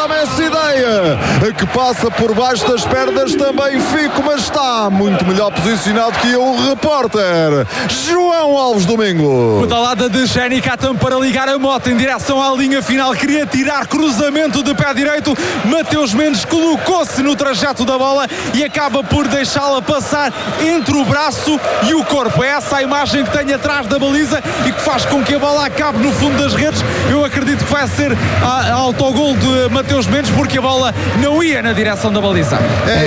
dá-me essa ideia, que passa por baixo das pernas também Fico, mas está muito melhor posicionado que eu, o repórter João Alves Domingo. Pedalada de Jenny Katam para ligar a moto em direção à linha final, queria tirar cruzamento de pé direito, Mateus Mendes colocou-se no trajeto da bola e acaba por deixá-la passar entre o braço e o corpo. É essa a imagem que tem atrás da baliza e que faz com que a bola acabe no fundo das redes. Eu acredito que vai ser autogol de Mateus Mendes, porque a bola não ia na direção da baliza.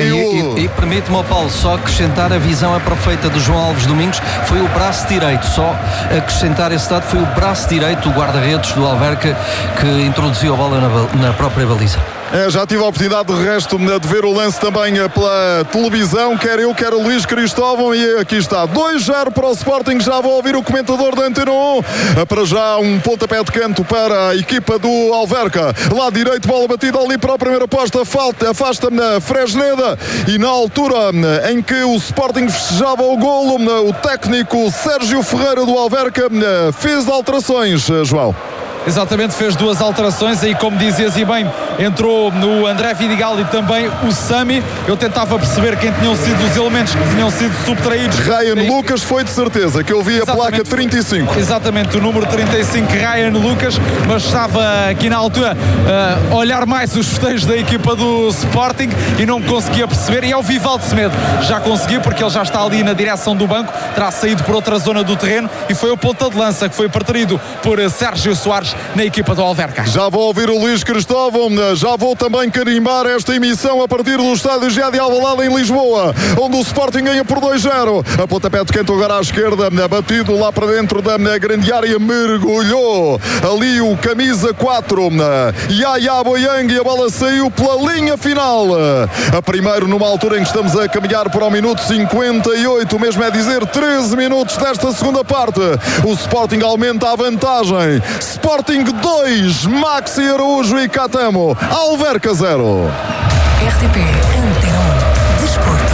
E permite-me, Paulo, só acrescentar, a visão é perfeita de João Alves Domingos, foi o braço direito, só acrescentar esse dado, foi o braço direito, o guarda-redes do Alverca, que introduziu a bola na própria baliza. Já tive a oportunidade de resto de ver o lance também pela televisão, quer eu, quer o Luís Cristóvão, e aqui está, 2-0 para o Sporting. Já vou ouvir o comentador da Antena 1. Para já um pontapé de canto para a equipa do Alverca, lá direito, bola batida ali para a primeira posta, falta, afasta-me na Fresneda, e na altura em que o Sporting festejava o golo, o técnico Sérgio Ferreira do Alverca fez alterações, João. Exatamente, fez duas alterações aí, como dizias e bem, entrou no André Vidigal e também o Sami. Eu tentava perceber quem tinham sido os elementos que tinham sido subtraídos. Ryan Lucas foi de certeza, que eu vi a placa 35. Exatamente, o número 35, Ryan Lucas, mas estava aqui na altura a olhar mais os festejos da equipa do Sporting e não conseguia perceber, e é o Vivaldo Semedo, já conseguiu, porque ele já está ali na direção do banco, terá saído por outra zona do terreno, e foi o ponta de lança que foi preterido por Sérgio Soares na equipa do Alverca. Já vou ouvir o Luís Cristóvão, já vou também carimbar esta emissão a partir do estádio Gé de Alvalade em Lisboa, onde o Sporting ganha por 2-0. A pontapé de canto agora à esquerda, batido lá para dentro da grande área, mergulhou ali o camisa 4, Yaya Boyang, e a bola saiu pela linha final. A primeiro, numa altura em que estamos a caminhar para o minuto 58, mesmo é dizer 13 minutos desta segunda parte. O Sporting aumenta a vantagem. Sporting 2, Maxi Araújo e Catamo, Alverca 0. RTP Antena 1 Desporto.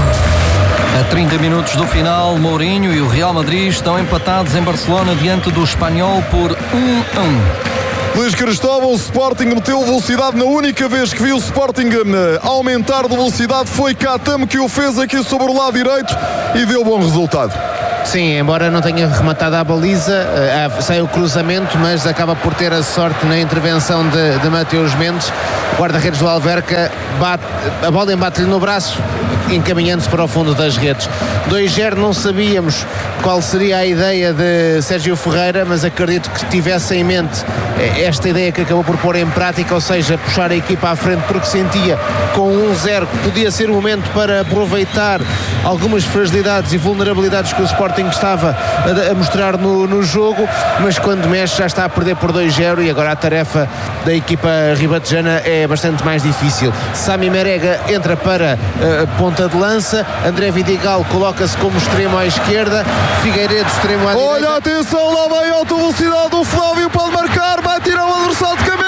A 30 minutos do final, Mourinho e o Real Madrid estão empatados em Barcelona diante do Espanhol por 1-1. Luís Cristóvão, o Sporting meteu velocidade. Na única vez que viu o Sporting aumentar de velocidade foi Catamo que o fez aqui sobre o lado direito e deu bom resultado. Sim, embora não tenha rematado a baliza, sai o cruzamento, mas acaba por ter a sorte na intervenção de Mateus Mendes. O guarda-redes do Alverca a bola embate-lhe no braço, encaminhando-se para o fundo das redes. 2-0, não sabíamos qual seria a ideia de Sérgio Ferreira, mas acredito que tivesse em mente esta ideia que acabou por pôr em prática, ou seja, puxar a equipa à frente, porque sentia com 1-0 que podia ser o momento para aproveitar algumas fragilidades e vulnerabilidades que o Sporting estava a mostrar no jogo, mas quando mexe já está a perder por 2-0 e agora a tarefa da equipa ribatejana é bastante mais difícil. Sami Merega entra para ponta de lança, André Vidigal coloca-se como extremo à esquerda, Figueiredo extremo à direita. Olha, atenção, lá vem a alta velocidade do Flávio, pode marcar, vai tirar o adversário de cabeça.